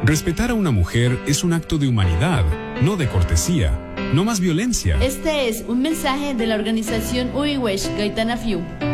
Respetar a una mujer es un acto de humanidad, no de cortesía, no más violencia. Este es un mensaje de la organización Uiwesh Gaitana Fiu.